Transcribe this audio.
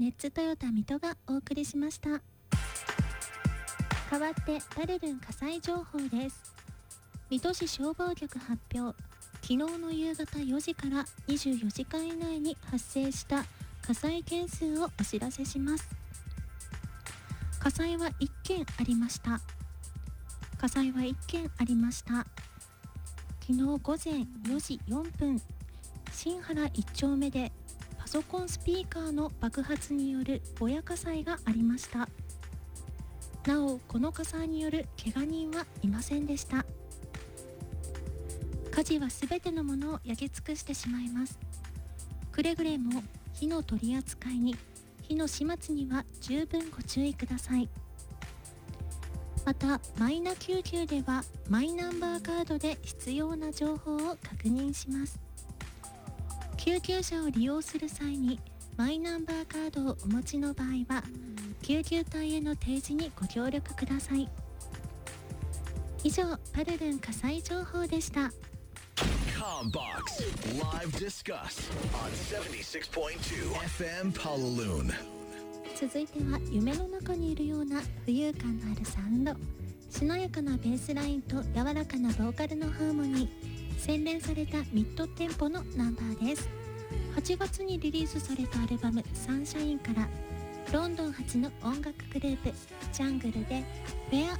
ネッツトヨタ水戸がお送りしました。代わってパルルン火災情報です。水戸市消防局発表、昨日の夕方4時から24時間以内に発生した火災件数をお知らせします。火災は1件ありました。昨日午前4時4分、新原1丁目でパソコンスピーカーの爆発によるぼや火災がありました。なお、この火災による怪我人はいませんでした。火事はすべてのものを焼き尽くしてしまいます。くれぐれも火の取り扱いに、火の始末には十分ご注意ください。また、マイナ救急ではマイナンバーカードで必要な情報を確認します。救急車を利用する際にマイナンバーカードをお持ちの場合は、救急隊への提示にご協力ください。以上、パルルン火災情報でした。 Combox Live Discuss on 76.2 FM Palaloon。 続いては夢の中にいるような浮遊感のあるサウンド、しなやかなベースラインと柔らかなボーカルのハーモニー、洗練されたミッドテンポのナンバーです。8月にリリースされたアルバムサンシャインから、ロンドン発の音楽グループジャングルで Where